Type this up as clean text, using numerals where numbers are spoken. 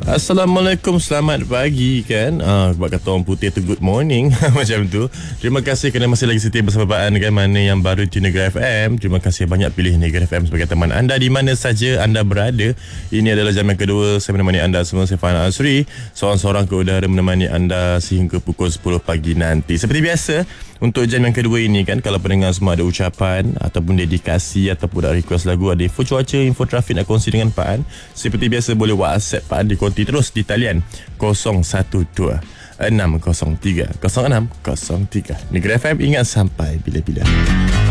Assalamualaikum, selamat pagi kan. Sebab kata orang putih tu good morning macam tu. Terima kasih kerana masih lagi setia bersama Pak kan. Mana yang baru di Negeri FM, terima kasih banyak pilih Negeri FM sebagai teman anda di mana saja anda berada. Ini adalah jam yang kedua saya menemani anda semua. Saya Fahana Asri, seorang-seorang ke udara menemani anda sehingga pukul 10 pagi nanti. Seperti biasa, untuk jam yang kedua ini kan, kalau pendengar semua ada ucapan ataupun dedikasi ataupun ada request lagu, ada info cuaca, info trafik nak kongsi dengan Pak An, seperti biasa boleh WhatsApp Pak An, dikonti terus di talian 012-603-0603. Negeri FM, ingat sampai bila-bila.